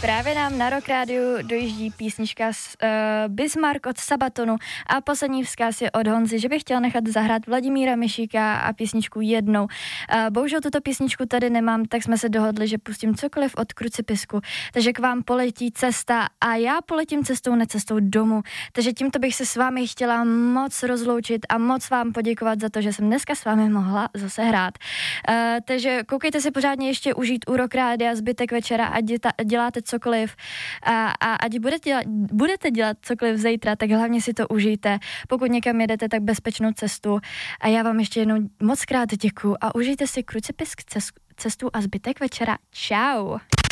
Právě nám na Rock Rádiu dojíždí písnička Bismarck od Sabatonu a poslední vzkaz je od Honzy, že bych chtěl nechat zahrát Vladimíra Mišíka a písničku Jednou. Bohužel tuto písničku tady nemám, tak jsme se dohodli, že pustím cokoliv od Krucipisku. Takže k vám poletí cesta a já poletím cestou, ne cestou domů. Takže tímto bych se s vámi chtěla moc rozloučit a moc vám poděkovat za to, že jsem dneska s vámi mohla zase hrát. Takže koukejte si pořádně ještě užít u Rock Rádia zbytek večera, ať děláte cokoliv a ať budete dělat cokoliv zítra, tak hlavně si to užijte. Pokud někam jedete, tak bezpečnou cestu. A já vám ještě jednou moc krát děkuju a užijte si Krucipisk cestu a zbytek večera. Čau.